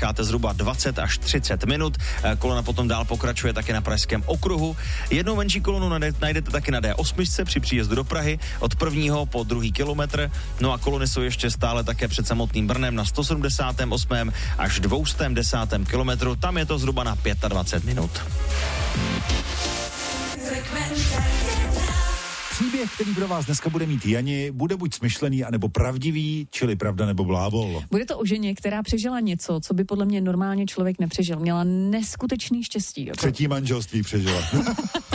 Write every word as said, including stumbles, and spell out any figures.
necháte zhruba dvacet až třicet minut. Kolona potom dál pokračuje také na Pražském okruhu. Jednou menší kolonu najdete taky na D osm při příjezdu do Prahy od prvního po druhý kilometr. No a kolony jsou ještě stále také před samotným Brnem na sto sedmdesátém osmém až dvě stě desátém kilometru. Tam je to zhruba na dvacet pět minut. Příběh, který pro vás dneska bude mít Jani, bude buď smyšlený, anebo pravdivý, čili pravda nebo blábol. Bude to o ženě, která přežila něco, co by podle mě normálně člověk nepřežil. Měla neskutečný štěstí. Jako. Třetí manželství přežila.